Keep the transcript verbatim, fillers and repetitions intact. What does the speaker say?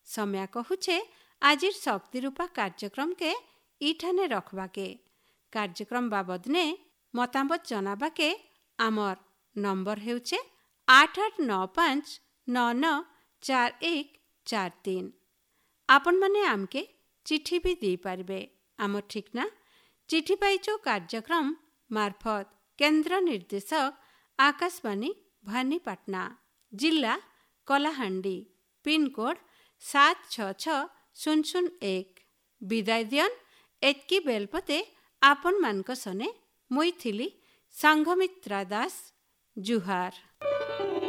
समय कहूछे आजिर शक्ति रूपा कार्यक्रम के इठाने रखबाके। कार्यक्रम बाबद ने मतामत जनाबाके आमर नंबर हेउछे आठ आठ नौ पाँच नौ नौ चार एक चार तीन। आपण माने आमके चिठी भी दे पारबे। आमर ठिकना चिठी पाइचो कार्यक्रम मार्फत केंद्र निर्देशक आकाशवाणी भवानीपाटना, जिला कलाहांडी, पिन कोड सात छः छः शून्य शून्य एक। विदाय दियन एतकी बेलपते आपण मानक सने मुई थिली संघमित्रा दास। जुहार।